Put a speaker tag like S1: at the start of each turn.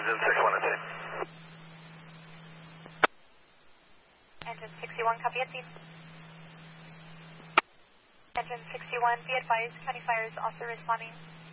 S1: Engine 61 at sea.
S2: Engine 61, copy at sea. Engine 61, be advised, county fire is also responding.